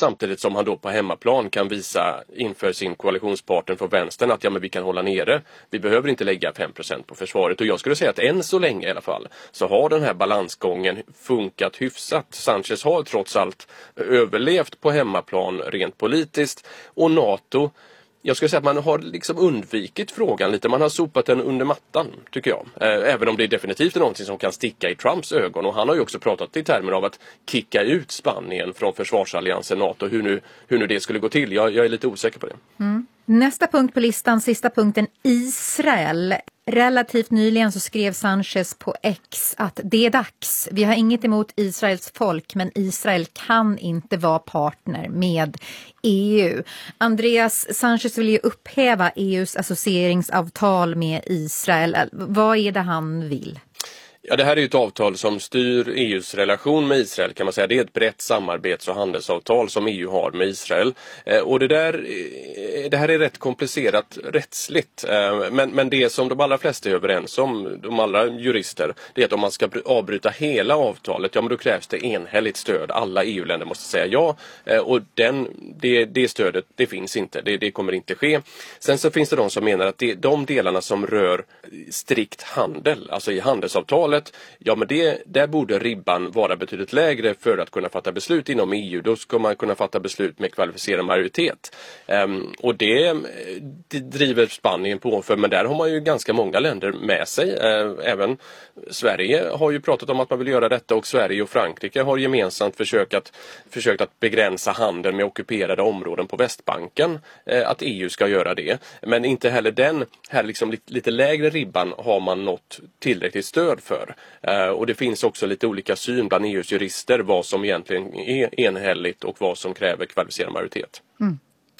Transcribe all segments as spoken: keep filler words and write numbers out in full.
samtidigt som han då på hemmaplan kan visa inför sin koalitionspartner från vänstern att ja, men vi kan hålla nere. Vi behöver inte lägga fem procent på försvaret. Och jag skulle säga att än så länge i alla fall så har den här balansgången funkat hyfsat. Sanchez har trots allt överlevt på hemmaplan rent politiskt, och NATO, jag skulle säga att man har liksom undvikit frågan lite. Man har sopat den under mattan, tycker jag. Även om det är definitivt någonting som kan sticka i Trumps ögon. Och han har ju också pratat i termer av att kicka ut Spanien från försvarsalliansen NATO. Hur nu, hur nu det skulle gå till. Jag, jag är lite osäker på det. Mm. Nästa punkt på listan, sista punkten, Israel. Relativt nyligen så skrev Sanchez på X att det är dags. Vi har inget emot Israels folk, men Israel kan inte vara partner med E U. Andreas, Sanchez vill ju upphäva E U:s associeringsavtal med Israel. Vad är det han vill? Ja, det här är ju ett avtal som styr E U:s relation med Israel, kan man säga. Det är ett brett samarbets- och handelsavtal som E U har med Israel. Eh, och det, där, eh, det här är rätt komplicerat rättsligt. Eh, men, men det som de allra flesta är överens om, de allra jurister, det är att om man ska avbryta hela avtalet, ja men då krävs det enhälligt stöd. Alla E U-länder måste säga ja. Eh, och den, det, det stödet, det finns inte. Det, det kommer inte ske. Sen så finns det de som menar att det, de delarna som rör strikt handel, alltså i handelsavtalet, ja men det, där borde ribban vara betydligt lägre för att kunna fatta beslut inom E U. Då ska man kunna fatta beslut med kvalificerad majoritet. Um, och det, det driver Spanien på för, men där har man ju ganska många länder med sig. Uh, även Sverige har ju pratat om att man vill göra detta, och Sverige och Frankrike har gemensamt försökt att, försökt att begränsa handeln med ockuperade områden på Västbanken. Uh, att E U ska göra det. Men inte heller den här liksom lite, lite lägre ribban har man nått tillräckligt stöd för. Uh, och det finns också lite olika syn bland E U:s jurister vad som egentligen är enhälligt och vad som kräver kvalificerad majoritet. Mm.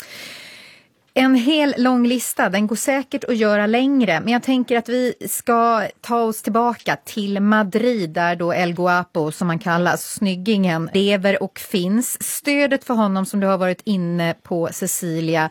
En hel lång lista, den går säkert att göra längre, men jag tänker att vi ska ta oss tillbaka till Madrid där då El Guapo, som man kallas, snyggingen, lever och finns. Stödet för honom, som du har varit inne på, Cecilia,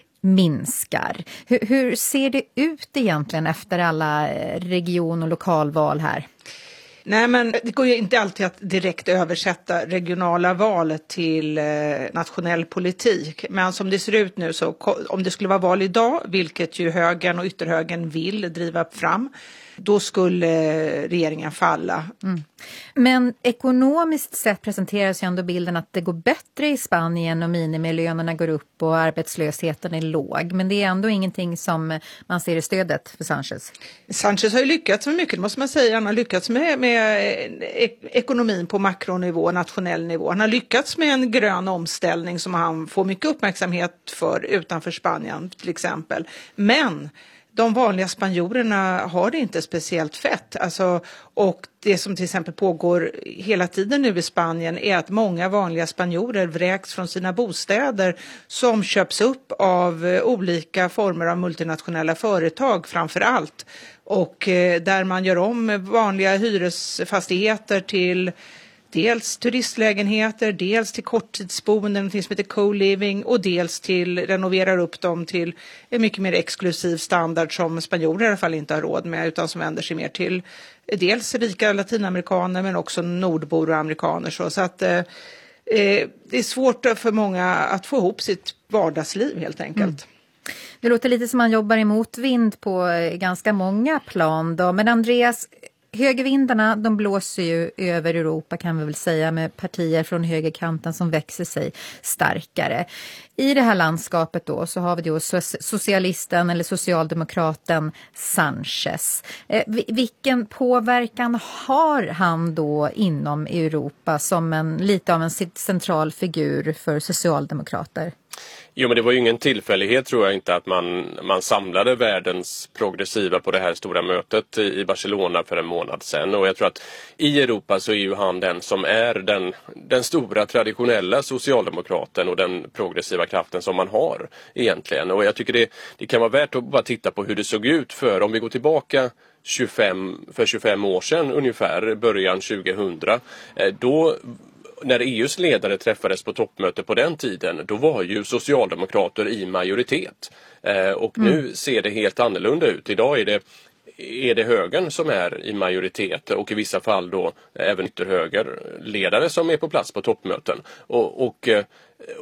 minskar. Hur, hur ser det ut egentligen efter alla region- och lokalval här? Nej, men det går ju inte alltid att direkt översätta regionala valet till eh, nationell politik. Men som det ser ut nu, så om det skulle vara val idag, vilket ju högern och ytterhögern vill driva fram, då skulle regeringen falla. Mm. Men ekonomiskt sett presenteras ju ändå bilden att det går bättre i Spanien och minimilönerna går upp och arbetslösheten är låg. Men det är ändå ingenting som man ser i stödet för Sanchez. Sanchez har ju lyckats med mycket, måste man säga. Han har lyckats med, med ekonomin på makronivå, nationell nivå. Han har lyckats med en grön omställning som han får mycket uppmärksamhet för utanför Spanien till exempel. Men de vanliga spanjorerna har det inte speciellt fett. Alltså, och det som till exempel pågår hela tiden nu i Spanien är att många vanliga spanjorer vräks från sina bostäder som köps upp av olika former av multinationella företag framför allt. Och eh, där man gör om vanliga hyresfastigheter till dels turistlägenheter, dels till korttidsboenden, något som heter co-living, och dels till renoverar upp dem till en mycket mer exklusiv standard som spanjorer i alla fall inte har råd med, utan som vänder sig mer till dels rika latinamerikaner men också nordbor och amerikaner. Så, så att eh, det är svårt för många att få ihop sitt vardagsliv helt enkelt. Mm. Det låter lite som man jobbar i motvind på ganska många plan då. Men Andreas, högervindarna, de blåser ju över Europa, kan vi väl säga, med partier från högerkanten som växer sig starkare. I det här landskapet då så har vi då socialisten eller socialdemokraten Sanchez. Eh, vilken påverkan har han då inom Europa som en lite av en central figur för socialdemokrater? Jo, men det var ju ingen tillfällighet, tror jag inte, att man, man samlade världens progressiva på det här stora mötet i Barcelona för en månad sedan. Och jag tror att i Europa så är ju han den som är den, den stora traditionella socialdemokraten och den progressiva kraften som man har egentligen. Och jag tycker det, det kan vara värt att bara titta på hur det såg ut för, om vi går tillbaka tjugofem, för tjugofem år sedan ungefär, början tjugohundra, då när E U:s ledare träffades på toppmöte på den tiden, då var ju socialdemokrater i majoritet. Eh, och mm. nu ser det helt annorlunda ut. Idag är det, är det högern som är i majoritet, och i vissa fall då även ytterhögerledare som är på plats på toppmöten. Och, och